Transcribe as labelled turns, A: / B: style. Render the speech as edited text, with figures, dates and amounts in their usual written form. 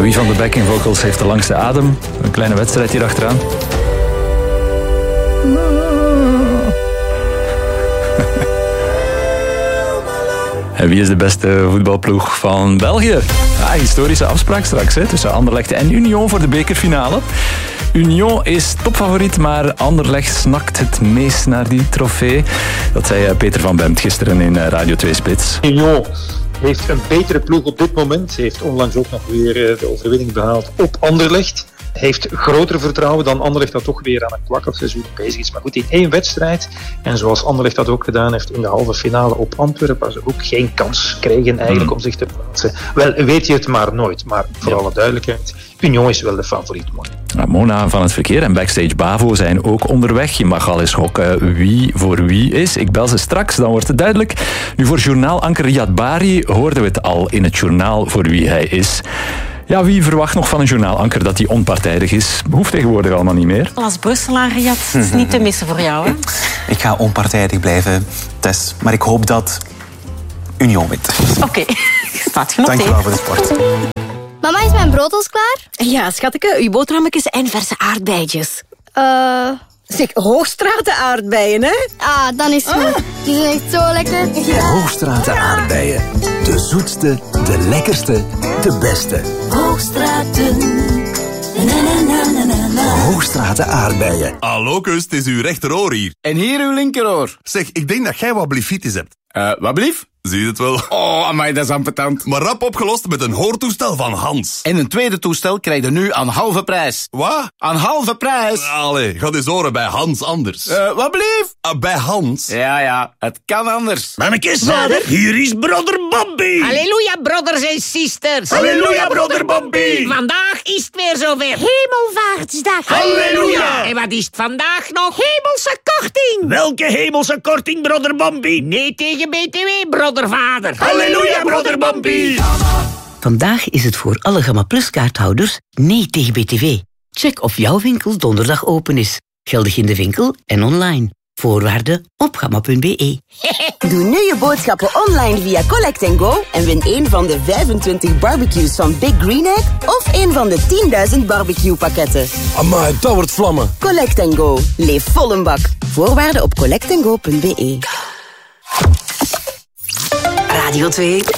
A: Wie van de backing vocals heeft de langste adem? Een kleine wedstrijd hier achteraan. En wie is de beste voetbalploeg van België? Historische afspraak straks tussen Anderlecht en Union voor de bekerfinale. Union is topfavoriet, maar Anderlecht snakt het meest naar die trofee. Dat zei Peter van Bemt gisteren in Radio 2 Spits.
B: Union heeft een betere ploeg op dit moment. Ze heeft onlangs ook nog weer de overwinning behaald op Anderlecht. Heeft groter vertrouwen dan Anderlecht dat toch weer aan een kwakkerseizoen bezig is. Maar goed, in 1 wedstrijd, en zoals Anderlecht dat ook gedaan heeft in de halve finale op Antwerpen, waar ze ook geen kans kregen eigenlijk om zich te plaatsen. Wel, weet je het maar nooit. Maar voor alle duidelijkheid, Union is wel de favoriet.
A: Mona van het verkeer en Backstage Bavo zijn ook onderweg. Je mag al eens gokken wie voor wie is. Ik bel ze straks, dan wordt het duidelijk. Nu voor journaalanker Riyad Bari hoorden we het al in het journaal voor wie hij is. Ja, wie verwacht nog van een journaalanker dat hij onpartijdig is? Hoeft tegenwoordig allemaal niet meer.
C: Als Brusselaar, Riyad, het is niet te missen voor jou, hè?
D: Ik ga onpartijdig blijven, Tess. Maar ik hoop dat Union wint.
C: Oké, staat genoteerd.
D: Dankjewel voor de sport.
E: Mama, is mijn brood al klaar?
C: Ja, schatje, uw boterhammetjes en verse aardbeidjes.
F: Zeg, Hoogstraten aardbeien, hè?
E: Ah, dan is het goed. Die zijn echt zo lekker.
F: Ja.
G: Hoogstraten aardbeien. De zoetste, de lekkerste, de beste.
H: Hoogstraten.
G: Hoogstraten aardbeien.
I: Hallo, kus, het is uw rechteroor hier.
J: En hier uw linkeroor.
I: Zeg, ik denk dat jij wat blifitis hebt.
J: Wat blief?
I: Zie je het wel?
J: Oh, amai, dat is ambetant.
I: Maar rap opgelost met een hoortoestel van Hans.
J: En een tweede toestel krijg je nu aan halve prijs.
I: Wat?
J: Aan halve prijs?
I: Allee, ga eens horen bij Hans anders.
J: Wat blief?
I: Bij Hans?
J: Ja, het kan anders.
K: Mannekes, vader, hier is broder Bobby.
L: Halleluja, brothers en sisters.
K: Halleluja, broder Bobby.
L: Vandaag is het weer zover. Hemelvaartsdag.
K: Halleluja.
L: En wat is het vandaag nog? Hemelse korting.
K: Welke hemelse korting, broder Bobby?
L: Nee tegen BTW, brodervader.
K: Halleluja, broder Bobby.
M: Vandaag is het voor alle Gamma Plus kaarthouders nee tegen BTW. Check of jouw winkel donderdag open is. Geldig in de winkel en online. Voorwaarden op gamma.be.
F: Doe nu je boodschappen online via Collect & Go en win een van de 25 barbecues van Big Green Egg of een van de 10.000 barbecue-pakketten.
G: Amai, dat wordt vlammen.
F: Collect & Go. Leef vol een bak. Voorwaarden op collectandgo.be.
M: Radio 2.